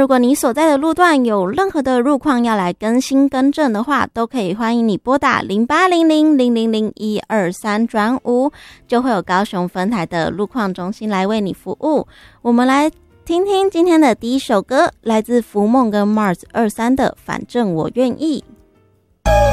如果你所在的路段有任何的路况要来更新更正的话，都可以欢迎你拨打0800000123转5，就会有高雄分台的路况中心来为你服务。我们来听听今天的第一首歌，来自福梦跟 Mars 23的反正我愿意。